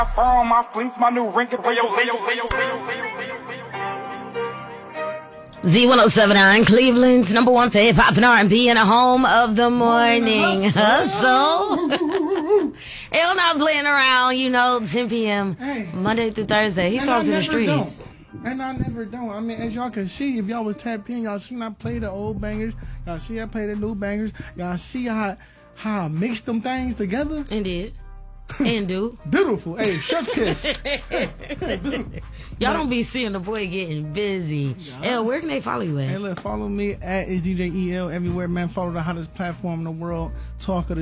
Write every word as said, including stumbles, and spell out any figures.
From my fleece, my new wrinkle, Leo, Leo, Leo, Z one oh seven point nine, Cleveland's number one for hip hop and R and B, and a home of the morning hustle. Hell, not playing around, you know, ten p.m. Hey. Monday through Thursday. He talks to the streets. Don't. And I never don't. I mean, as y'all can see, if y'all was tapped in, y'all seen I play the old bangers. Y'all see I play the new bangers. Y'all see how how I mix them things together. Indeed. And do. Beautiful. Hey, chef kiss. Y'all don't be seeing the boy getting busy. Yeah. El, where can they follow you at? Hey, look, follow me at is D J E L everywhere, man. Follow the hottest platform in the world. Talk of the